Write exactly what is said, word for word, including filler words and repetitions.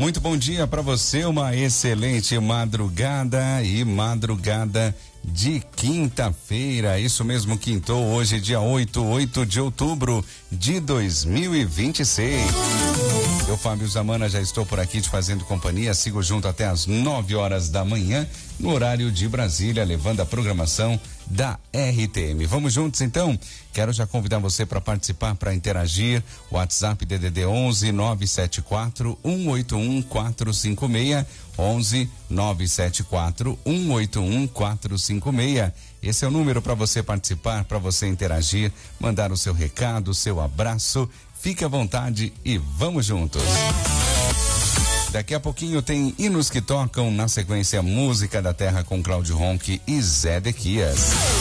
Muito bom dia para você, uma excelente madrugada e madrugada de quinta-feira, isso mesmo, quintou hoje, dia oito, oito de outubro de dois mil e vinte e seis. Eu, Fábio Zamana, já estou por aqui te fazendo companhia, sigo junto até as nove horas da manhã, no horário de Brasília, levando a programação da R T M. Vamos juntos então? Quero já convidar você para participar, para interagir. WhatsApp D D D onze nove sete quatro um oito um quatro cinco seis, onze nove sete quatro um oito um quatro cinco seis. Esse é o número para você participar, para você interagir, mandar o seu recado, o seu abraço. Fique à vontade e vamos juntos. Daqui a pouquinho tem hinos que tocam, na sequência música da terra com Cláudio Ronque e Zé Dequias.